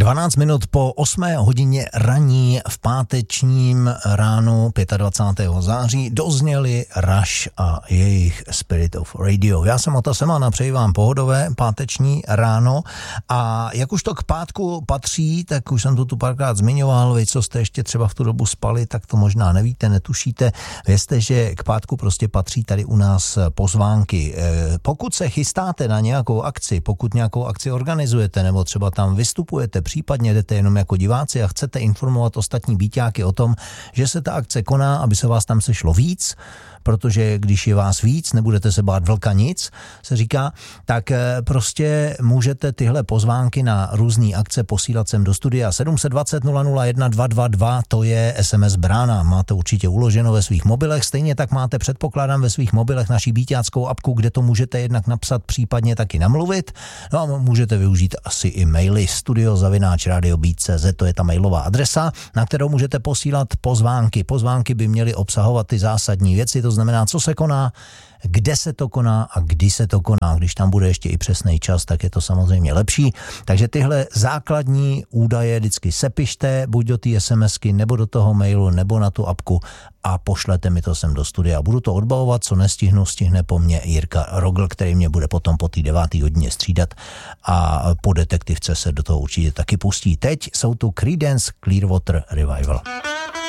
12 minut po 8 hodině raní v pátečním ránu 25. září dozněli Rush a jejich Spirit of Radio. Já jsem Ota Sema a přeji vám pohodové páteční ráno a jak už to k pátku patří, tak už jsem to tu párkrát zmiňoval, vy co jste ještě třeba v tu dobu spali, tak to možná nevíte, netušíte. Vězte, že k pátku prostě patří tady u nás pozvánky. Pokud se chystáte na nějakou akci, pokud nějakou akci organizujete nebo třeba tam vystupujete, případně jdete jenom jako diváci a chcete informovat ostatní býťáky o tom, že se ta akce koná, aby se vás tam sešlo víc, protože když je vás víc, nebudete se bát vlka nic, se říká, tak prostě můžete tyhle pozvánky na různý akce posílat sem do studia 720 001 222, to je SMS brána, máte určitě uloženo ve svých mobilech, stejně tak máte, předpokládám, ve svých mobilech naší býťáckou apku, kde to můžete jednak napsat, případně taky namluvit, no a můžete využít asi i maily studio@radiobit.cz, to je ta mailová adresa, na kterou můžete posílat pozvánky. Pozvánky by měly obsahovat ty zásadní věci, to znamená, co se koná, kde se to koná a kdy se to koná. Když tam bude ještě i přesný čas, tak je to samozřejmě lepší. Takže tyhle základní údaje vždycky sepište, buď do té SMSky, nebo do toho mailu, nebo na tu apku a pošlete mi to sem do studia. Budu to odbavovat, co nestihnu, stihne po mně Jirka Rogl, který mě bude potom po té 9. hodině střídat a po detektivce se do toho určitě taky pustí. Teď jsou tu Creedence Clearwater Revival.